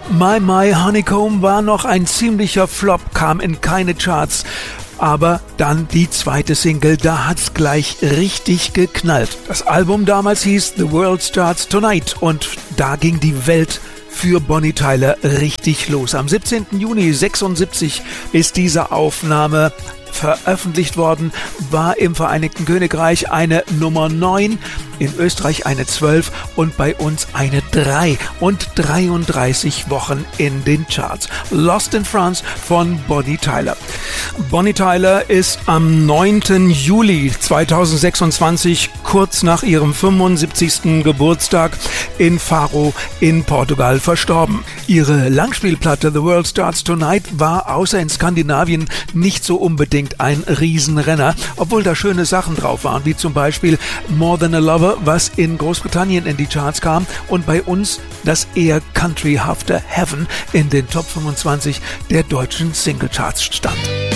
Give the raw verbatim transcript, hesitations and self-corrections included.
My My Honeycomb war noch ein ziemlicher Flop, kam in keine Charts. Aber dann die zweite Single, da hat's gleich richtig geknallt. Das Album damals hieß The World Starts Tonight und da ging die Welt für Bonnie Tyler richtig los. Am siebzehnten Juni sechsundsiebzig ist diese Aufnahme veröffentlicht worden, war im Vereinigten Königreich eine Nummer neun, in Österreich eine zwölf und bei uns eine drei und dreiunddreißig Wochen in den Charts. Lost in France von Bonnie Tyler. Bonnie Tyler ist am neunten Juli zweitausendsechsundzwanzig, kurz nach ihrem fünfundsiebzigsten Geburtstag, in Faro in Portugal verstorben. Ihre Langspielplatte The World Starts Tonight war außer in Skandinavien nicht so unbedingt ein Riesenrenner, obwohl da schöne Sachen drauf waren, wie zum Beispiel More Than a Lover, was in Großbritannien in die Charts kam und bei uns das eher countryhafte Heaven in den Top fünfundzwanzig der deutschen Singlecharts stand.